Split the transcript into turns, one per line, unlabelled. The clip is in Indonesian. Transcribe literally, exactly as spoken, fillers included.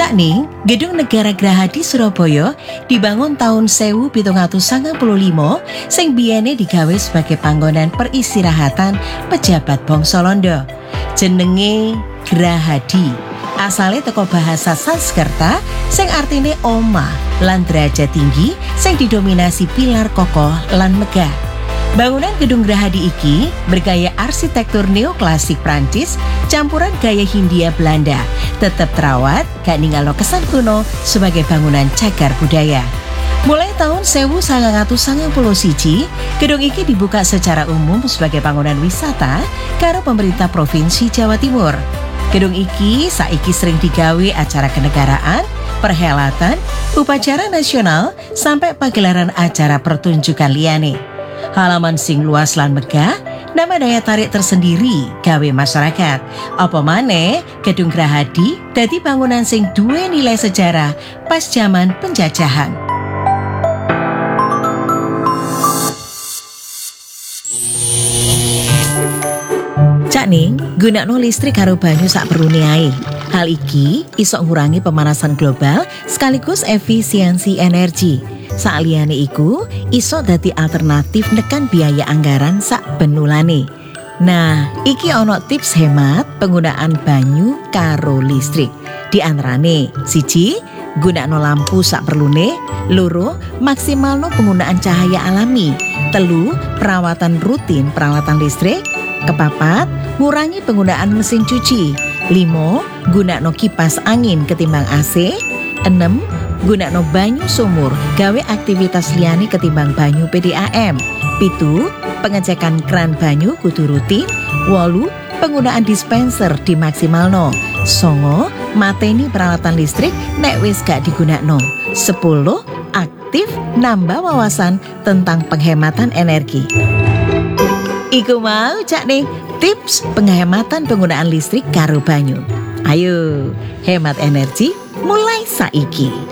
Cak Ning, Gedung Negara Grahadi Surabaya dibangun tahun sewu pitung atus sangang puluh lima sing biyene digawe sebagai panggonan peristirahatan pejabat bangsa Londo. Jenenge Grahadi. Asale teko bahasa Sanskerta sing artine omah lan derajat tinggi sing didominasi pilar kokoh lan megah. Bangunan Gedung Grahadi iki bergaya arsitektur neoklasik Prancis campuran gaya Hindia Belanda, tetap terawat gak ninggalo kesan kuno sebagai bangunan cagar budaya. Mulai tahun sewu sangang atus sangang puluh siji, gedung iki dibuka secara umum sebagai bangunan wisata karo pemerintah Provinsi Jawa Timur. Gedung iki saiki sering digawe acara kenegaraan, perhelatan, upacara nasional, sampai pagelaran acara pertunjukan liyane. Halaman sing luas lan megah, nama daya tarik tersendiri gawe masyarakat. Apa maneh Gedung Grahadi dadi bangunan sing duwe nilai sejarah pas zaman penjajahan. Cak Ning, gunakno listrik karo banyu sak perlune ae. Hal iki iso ngurangi pemanasan global sekaligus efisiensi energi. Saliyane iku iso dadi alternatif nekan biaya anggaran sak benulane. Nah, iki ono tips hemat penggunaan banyu karo listrik. Di antarane, siji, gunakno lampu sak perlune, loro, maksimalno penggunaan cahaya alami, telu, perawatan rutin peralatan listrik, kepapat, ngurangi penggunaan mesin cuci, limo, gunakno kipas angin ketimbang A C, enam, gunakno banyu sumur gawe aktivitas liyane ketimbang banyu P D A M. Pitu, pengecekan kran banyu kudu rutin. Wolu, penggunaan dispenser dimaksimalno. Songo, mateni peralatan listrik nek wis gak digunakno. Sepuluh, aktif nambah wawasan tentang penghematan energi. Iku mau Cak Ning tips penghematan penggunaan listrik karo banyu. Ayo, hemat energi mulai saiki.